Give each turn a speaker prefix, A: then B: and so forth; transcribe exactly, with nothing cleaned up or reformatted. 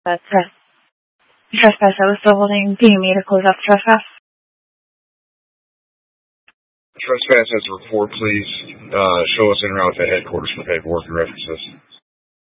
A: That's it. Trespass, I was still holding. Do you need me to close up trespass?
B: Trespass as a report, please. Uh, show us en route to headquarters for paperwork and references.